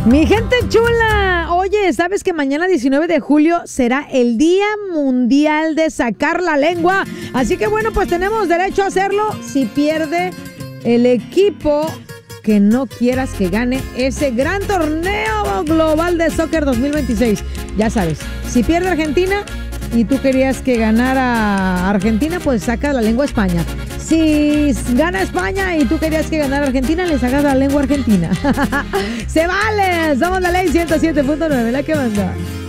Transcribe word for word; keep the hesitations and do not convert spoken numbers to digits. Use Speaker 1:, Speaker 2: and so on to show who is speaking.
Speaker 1: Mi gente chula, oye, ¿sabes que mañana diecinueve de julio será el Día Mundial de Sacar la Lengua? Así que bueno, pues tenemos derecho a hacerlo si pierde el equipo que no quieras que gane ese gran torneo global de soccer dos mil veintiséis. Ya sabes, si pierde Argentina y tú querías que ganara Argentina, pues saca la lengua a España. Si gana España y tú querías que ganara Argentina, le sacas la lengua a Argentina. ¡Se vale! Somos la ley ciento siete punto nueve, la que manda.